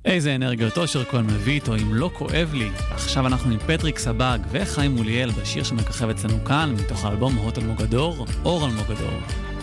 איזה אנרגיות אושר כהן מביא איתו אם לא כואב לי. עכשיו אנחנו עם פטריק סבג וחיים מוליאל בשיר שמככב אצלנו כאן מתוך האלבום הוט אלמוגדור, אור אלמוגדור.